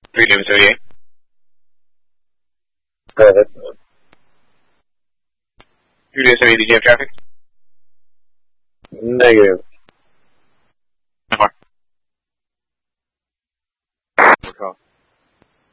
378. Go ahead. 378, did you have traffic? Negative.